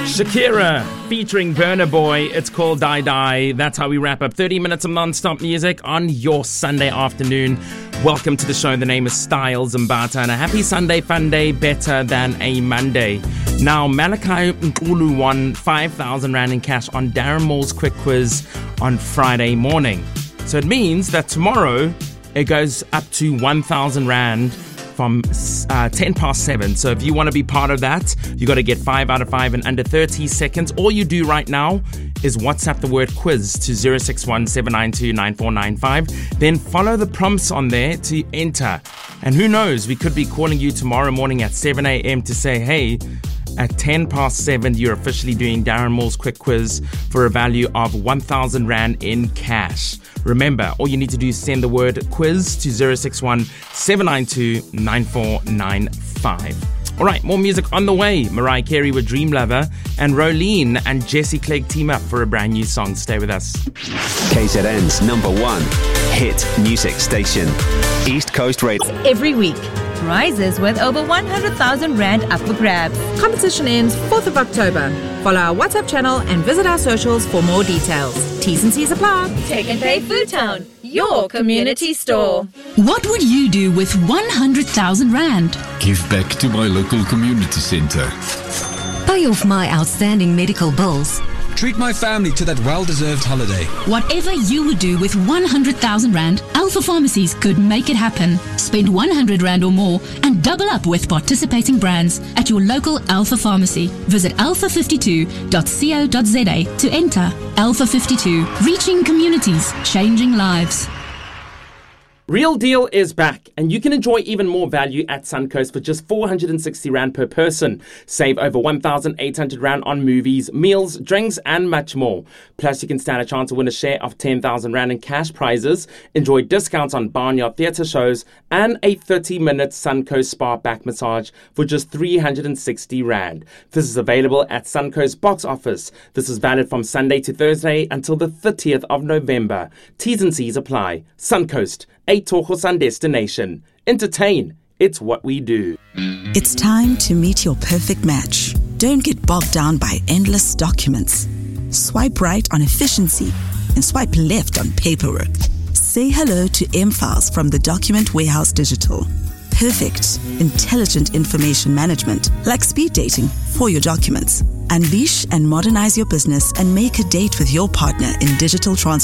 Shakira featuring Burna Boy. It's called Die Die. That's how we wrap up 30 minutes of non-stop music on your Sunday afternoon. Welcome to the show. The name is Styles Mbata, and a happy Sunday fun day, better than a Monday. Now, Malachi Nkulu won 5,000 Rand in cash on Darren Moore's quick quiz on Friday morning. So it means that tomorrow it goes up to 1,000 Rand from 10 past 7. So if you want to be part of that, you got to get 5 out of 5 in under 30 seconds. All you do right now is WhatsApp the word quiz to 061-792-9495. Then follow the prompts on there to enter. And who knows, we could be calling you tomorrow morning at 7 a.m. to say, hey, at 10 past 7, you're officially doing Darren Moore's quick quiz for a value of 1,000 Rand in cash. Remember, all you need to do is send the word quiz to 061-792-9495. All right, more music on the way. Mariah Carey with Dream Lover, and Rolene and Jesse Clegg team up for a brand new song. Stay with us. KZN's #1 hit music station, East Coast Radio. Every week, prizes worth over 100,000 Rand up for grabs. Competition ends 4th of October. Follow our WhatsApp channel and visit our socials for more details. T's and C's apply. Take and Pay Food Town, your community store. What would you do with 100,000 Rand? Give back to my local community centre. Pay off my outstanding medical bills. Treat my family to that well-deserved holiday. Whatever you would do with 100,000 Rand, Alpha Pharmacies could make it happen. Spend 100 Rand or more and double up with participating brands at your local Alpha Pharmacy. Visit alpha52.co.za to enter. Alpha 52, reaching communities, changing lives. Real Deal is back, and you can enjoy even more value at Suncoast for just 460 Rand per person. Save over 1,800 Rand on movies, meals, drinks, and much more. Plus, you can stand a chance to win a share of 10,000 Rand in cash prizes, enjoy discounts on barnyard theatre shows, and a 30-minute Suncoast spa back massage for just 360 Rand. This is available at Suncoast box office. This is valid from Sunday to Thursday until the 30th of November. T's and C's apply. Suncoast, a Togo-san destination. Entertain. It's what we do. It's time to meet your perfect match. Don't get bogged down by endless documents. Swipe right on efficiency and swipe left on paperwork. Say hello to M-Files from the Document Warehouse Digital. Perfect, intelligent information management, like speed dating for your documents. Unleash and modernize your business and make a date with your partner in digital transformation.